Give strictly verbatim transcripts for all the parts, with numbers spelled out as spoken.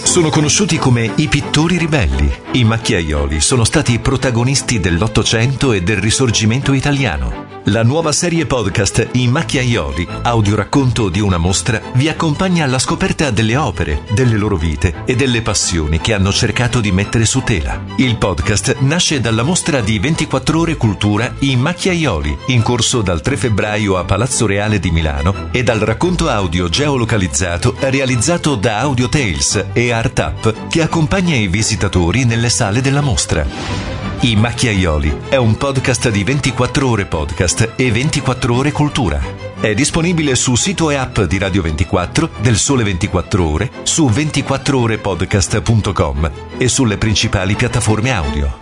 Sono conosciuti come i pittori ribelli. I macchiaioli sono stati protagonisti dell'Ottocento e del Risorgimento italiano. La nuova serie podcast I Macchiaioli, audioracconto di una mostra, vi accompagna alla scoperta delle opere, delle loro vite e delle passioni che hanno cercato di mettere su tela. Il podcast nasce dalla mostra di ventiquattro ore Cultura I Macchiaioli, in corso dal tre febbraio a Palazzo Reale di Milano, e dal racconto audio geolocalizzato realizzato da Audio Tales e Art Up, che accompagna i visitatori nelle sale della mostra. I Macchiaioli è un podcast di ventiquattro ore Podcast e ventiquattro ore Cultura. È disponibile su sito e app di Radio ventiquattro, del Sole ventiquattro Ore, su ventiquattro ore podcast punto com e sulle principali piattaforme audio.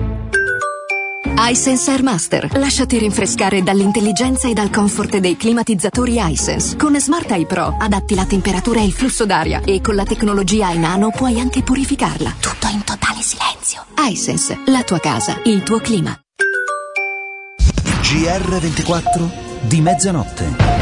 iSense Air Master. Lasciati rinfrescare dall'intelligenza e dal comfort dei climatizzatori iSense. Con Smart Eye Pro adatti la temperatura e il flusso d'aria e con la tecnologia iNano puoi anche purificarla. Tutto in totale silenzio. iSense, la tua casa, il tuo clima. G R ventiquattro di mezzanotte.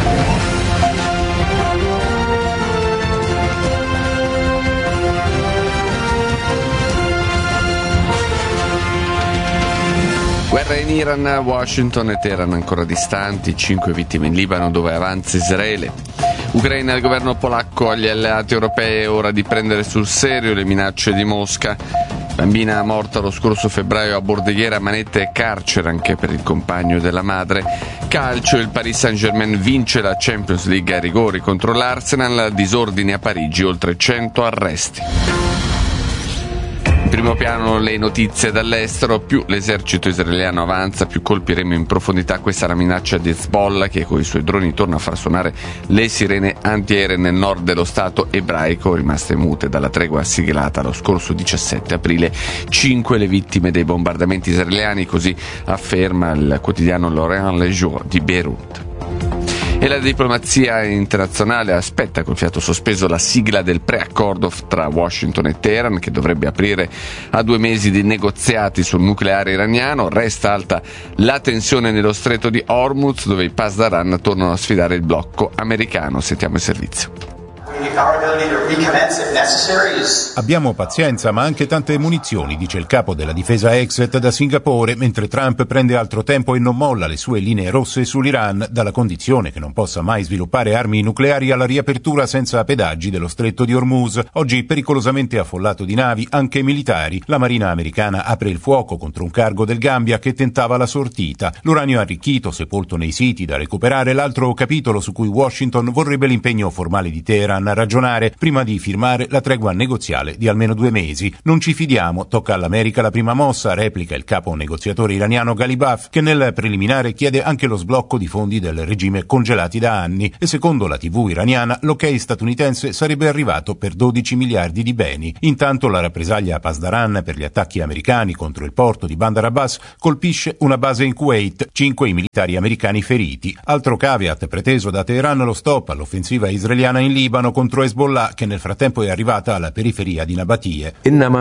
Guerra in Iran, Washington e Teheran ancora distanti, cinque vittime in Libano dove avanza Israele. Ucraina, il governo polacco agli alleati europei è ora di prendere sul serio le minacce di Mosca. Bambina morta lo scorso febbraio a Bordighera, manette e carcere anche per il compagno della madre. Calcio, il Paris Saint-Germain vince la Champions League a rigori contro l'Arsenal, disordini a Parigi, oltre cento arresti. In primo piano le notizie dall'estero, più l'esercito israeliano avanza, più colpiremo in profondità. Questa è la minaccia di Hezbollah, che con i suoi droni torna a far suonare le sirene antiaeree nel nord dello stato ebraico, rimaste mute dalla tregua siglata lo scorso diciassette aprile. Cinque le vittime dei bombardamenti israeliani, così afferma il quotidiano L'Orient Le Jour di Beirut. E la diplomazia internazionale aspetta col fiato sospeso la sigla del preaccordo tra Washington e Teheran, che dovrebbe aprire a due mesi di negoziati sul nucleare iraniano. Resta alta la tensione nello stretto di Hormuz, dove i Pasdaran tornano a sfidare il blocco americano. Sentiamo il servizio. Abbiamo pazienza ma anche tante munizioni, dice il capo della difesa Exet da Singapore, mentre Trump prende altro tempo e non molla le sue linee rosse sull'Iran, dalla condizione che non possa mai sviluppare armi nucleari alla riapertura senza pedaggi dello stretto di Hormuz. Oggi pericolosamente affollato di navi, anche militari, la marina americana apre il fuoco contro un cargo del Gambia che tentava la sortita. L'uranio arricchito sepolto nei siti da recuperare, l'altro capitolo su cui Washington vorrebbe l'impegno formale di Teheran a ragionare prima di firmare la tregua negoziale di almeno due mesi. Non ci fidiamo, tocca all'America la prima mossa, replica il capo negoziatore iraniano Ghalibaf, che nel preliminare chiede anche lo sblocco di fondi del regime congelati da anni, e secondo la tivù iraniana l'ok statunitense sarebbe arrivato per dodici miliardi di beni. Intanto la rappresaglia a Pasdaran per gli attacchi americani contro il porto di Bandar Abbas colpisce una base in Kuwait, cinque i militari americani feriti. Altro caveat preteso da Teheran, lo stop all'offensiva israeliana in Libano contro Hezbollah, che nel frattempo è arrivata alla periferia di Nabatie.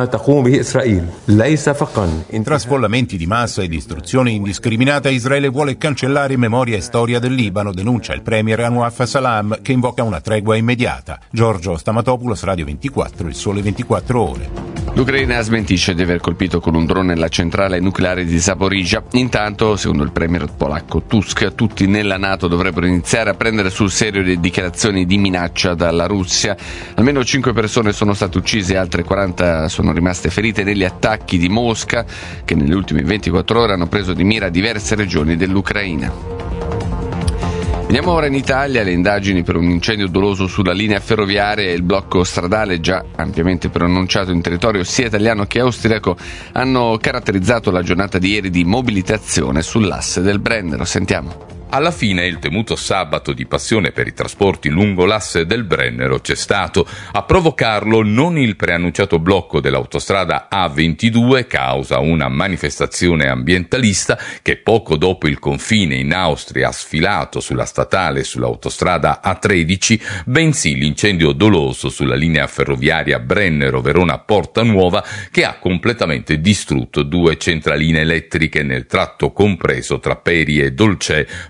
Trasfollamenti di massa e distruzione indiscriminata, Israele vuole cancellare memoria e storia del Libano, denuncia il premier Anwar Salam, che invoca una tregua immediata. Giorgio Stamatopoulos, Radio ventiquattro, il Sole ventiquattro Ore. L'Ucraina smentisce di aver colpito con un drone la centrale nucleare di Zaporizhzhia. Intanto, secondo il premier polacco Tusk, tutti nella NATO dovrebbero iniziare a prendere sul serio le dichiarazioni di minaccia dalla Russia. Almeno cinque persone sono state uccise e altre quaranta sono rimaste ferite negli attacchi di Mosca, che nelle ultime ventiquattro ore hanno preso di mira diverse regioni dell'Ucraina. Veniamo ora in Italia. Le indagini per un incendio doloso sulla linea ferroviaria e il blocco stradale, già ampiamente preannunciato in territorio sia italiano che austriaco, hanno caratterizzato la giornata di ieri di mobilitazione sull'asse del Brennero. Sentiamo. Alla fine il temuto sabato di passione per i trasporti lungo l'asse del Brennero c'è stato. A provocarlo non il preannunciato blocco dell'autostrada A ventidue, causa una manifestazione ambientalista che poco dopo il confine in Austria ha sfilato sulla statale e sull'autostrada A tredici, bensì l'incendio doloso sulla linea ferroviaria Brennero-Verona-Porta Nuova, che ha completamente distrutto due centraline elettriche nel tratto compreso tra Peri e Dolcè,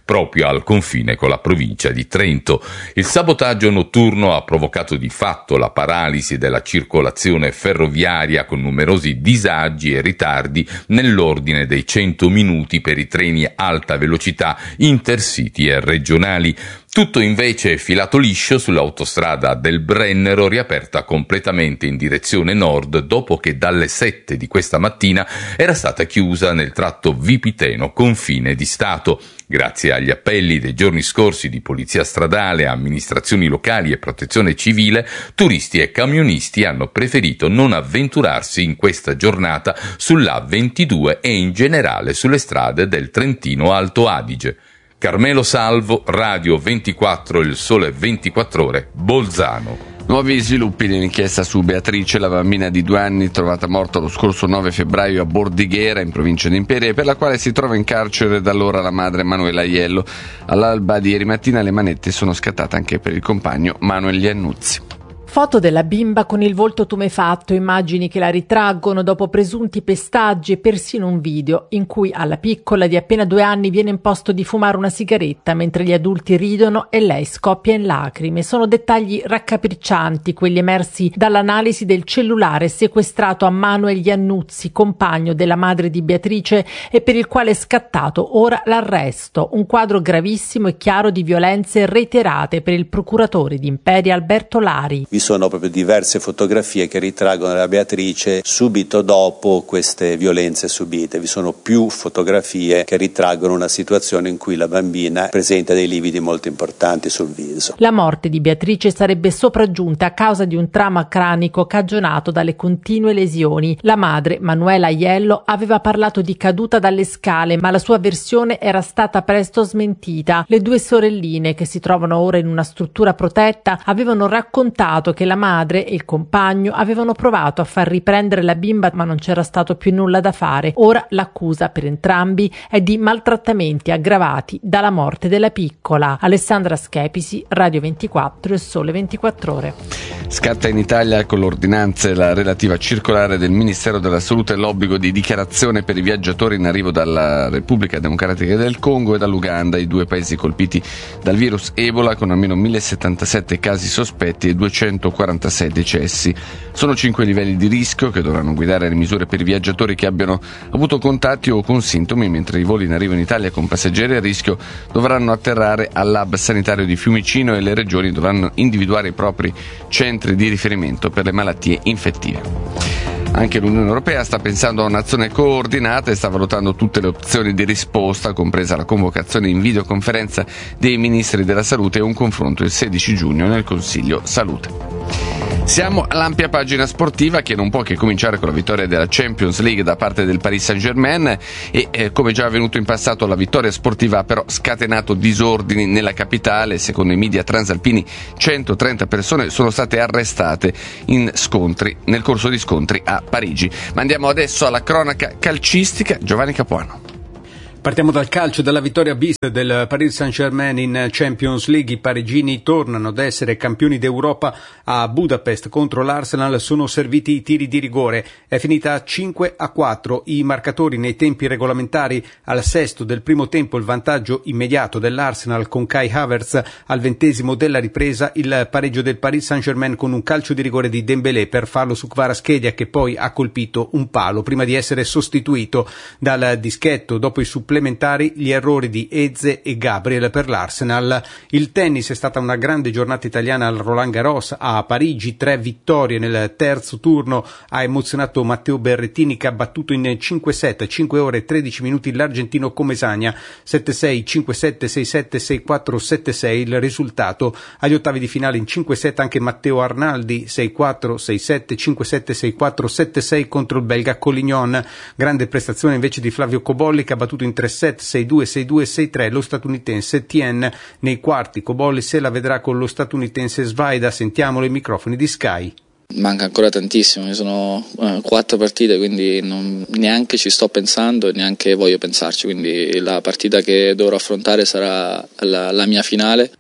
proprio al confine con la provincia di Trento. Il sabotaggio notturno ha provocato di fatto la paralisi della circolazione ferroviaria, con numerosi disagi e ritardi nell'ordine dei cento minuti per i treni alta velocità intercity e regionali. Tutto invece è filato liscio sull'autostrada del Brennero, riaperta completamente in direzione nord dopo che dalle sette di questa mattina era stata chiusa nel tratto Vipiteno, confine di Stato. Grazie agli appelli dei giorni scorsi di polizia stradale, amministrazioni locali e protezione civile, turisti e camionisti hanno preferito non avventurarsi in questa giornata sull'A ventidue e in generale sulle strade del Trentino Alto Adige. Carmelo Salvo, Radio ventiquattro, Il Sole ventiquattro Ore, Bolzano. Nuovi sviluppi nell'inchiesta su Beatrice, la bambina di due anni trovata morta lo scorso nove febbraio a Bordighera, in provincia di Imperia, e per la quale si trova in carcere da allora la madre Manuela Aiello. All'alba di ieri mattina le manette sono scattate anche per il compagno Manuel Iannuzzi. Foto della bimba con il volto tumefatto, immagini che la ritraggono dopo presunti pestaggi e persino un video in cui alla piccola di appena due anni viene imposto di fumare una sigaretta mentre gli adulti ridono e lei scoppia in lacrime. Sono dettagli raccapriccianti quelli emersi dall'analisi del cellulare sequestrato a Manuel Iannuzzi, compagno della madre di Beatrice, e per il quale è scattato ora l'arresto. Un quadro gravissimo e chiaro di violenze reiterate per il procuratore di Imperia Alberto Lari. Vi sono proprio diverse fotografie che ritraggono la Beatrice subito dopo queste violenze subite. Vi sono più fotografie che ritraggono una situazione in cui la bambina presenta dei lividi molto importanti sul viso. La morte di Beatrice sarebbe sopraggiunta a causa di un trauma cranico cagionato dalle continue lesioni. La madre, Manuela Aiello, aveva parlato di caduta dalle scale, ma la sua versione era stata presto smentita. Le due sorelline, che si trovano ora in una struttura protetta, avevano raccontato che la madre e il compagno avevano provato a far riprendere la bimba, ma non c'era stato più nulla da fare. Ora l'accusa per entrambi è di maltrattamenti aggravati dalla morte della piccola. Alessandra Schepisi, Radio ventiquattro e Sole ventiquattro Ore. Scatta in Italia con l'ordinanza e la relativa circolare del Ministero della Salute l'obbligo di dichiarazione per i viaggiatori in arrivo dalla Repubblica Democratica del Congo e dall'Uganda, i due paesi colpiti dal virus Ebola, con almeno mille settantasette casi sospetti e duecentoquarantasei decessi. Sono cinque livelli di rischio che dovranno guidare le misure per i viaggiatori che abbiano avuto contatti o con sintomi, mentre i voli in arrivo in Italia con passeggeri a rischio dovranno atterrare all'hub sanitario di Fiumicino e le regioni dovranno individuare i propri centri di riferimento per le malattie infettive. Anche l'Unione Europea sta pensando a un'azione coordinata e sta valutando tutte le opzioni di risposta, compresa la convocazione in videoconferenza dei ministri della salute e un confronto il sedici giugno nel Consiglio Salute. Siamo all'ampia pagina sportiva, che non può che cominciare con la vittoria della Champions League da parte del Paris Saint-Germain e eh, come già avvenuto in passato la vittoria sportiva ha però scatenato disordini nella capitale. Secondo i media transalpini centotrenta persone sono state arrestate in scontri, nel corso di scontri a Parigi. Ma andiamo adesso alla cronaca calcistica. Giovanni Capuano. Partiamo dal calcio, dalla vittoria bis del Paris Saint-Germain in Champions League. I parigini tornano ad essere campioni d'Europa a Budapest contro l'Arsenal. Sono serviti i tiri di rigore. È finita cinque a quattro. I marcatori nei tempi regolamentari: al sesto del primo tempo il vantaggio immediato dell'Arsenal con Kai Havertz, al ventesimo della ripresa il pareggio del Paris Saint-Germain con un calcio di rigore di Dembélé per fallo su Kvaratskhelia, che poi ha colpito un palo prima di essere sostituito dal dischetto. Dopo i supplementari gli errori di Eze e Gabriel per l'Arsenal. Il tennis: è stata una grande giornata italiana al Roland Garros a Parigi, tre vittorie nel terzo turno. Ha emozionato Matteo Berrettini, che ha battuto in cinque set, cinque ore e tredici minuti l'argentino Comesaña, sette sei, cinque sette, sei sette, sei quattro, sette sei il risultato. Agli ottavi di finale in cinque set anche Matteo Arnaldi, sei quattro, sei sette, cinque sette, sei quattro, sette sei contro il belga Collignon. Grande prestazione invece di Flavio Cobolli, che ha battuto in tre set, sei due, sei due, sei tre lo statunitense Tien. Nei quarti Cobolli se la vedrà con lo statunitense Svaida. Sentiamolo ai microfoni di Sky. Manca ancora tantissimo, ci sono uh, quattro partite, quindi non, neanche ci sto pensando e neanche voglio pensarci, quindi la partita che dovrò affrontare sarà la, la mia finale.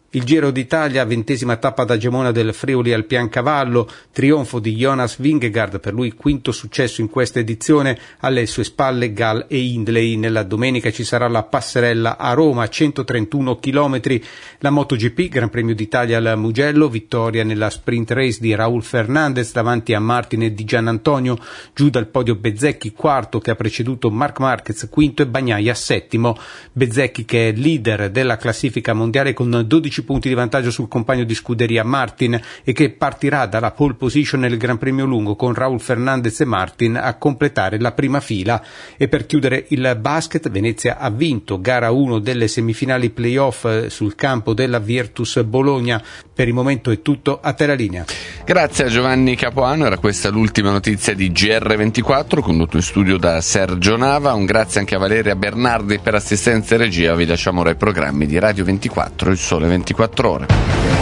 Il Giro d'Italia, ventesima tappa da Gemona del Friuli al Piancavallo, trionfo di Jonas Vingegaard, per lui quinto successo in questa edizione, alle sue spalle Gall e Hindley. Nella domenica ci sarà la passerella a Roma, centotrentuno chilometri, la MotoGP, Gran Premio d'Italia al Mugello, vittoria nella sprint race di Raul Fernandez davanti a Martin e Di Giannantonio, giù dal podio Bezzecchi quarto che ha preceduto Marc Marquez quinto e Bagnaia settimo. Bezzecchi che è leader della classifica mondiale con dodici punti di vantaggio sul compagno di scuderia Martin e che partirà dalla pole position nel Gran Premio lungo con Raul Fernandez e Martin a completare la prima fila. E per chiudere il basket, Venezia ha vinto gara uno delle semifinali playoff sul campo della Virtus Bologna. Per il momento è tutto, a te la linea. Grazie a Giovanni Capuano, era questa l'ultima notizia di G R ventiquattro, condotto in studio da Sergio Nava. Un grazie anche a Valeria Bernardi per assistenza e regia. Vi lasciamo ora ai programmi di Radio ventiquattro, il Sole ventiquattro Ore.